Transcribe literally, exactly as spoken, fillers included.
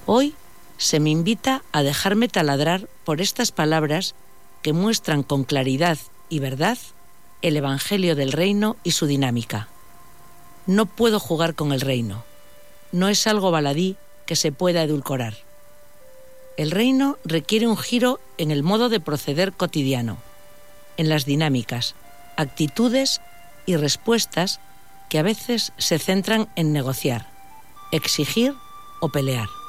Hoy se me invita a dejarme taladrar por estas palabras que muestran con claridad y verdad el Evangelio del Reino y su dinámica. No puedo jugar con el reino. No es algo baladí que se pueda edulcorar. El reino requiere un giro en el modo de proceder cotidiano, en las dinámicas, actitudes y respuestas que a veces se centran en negociar, exigir o pelear.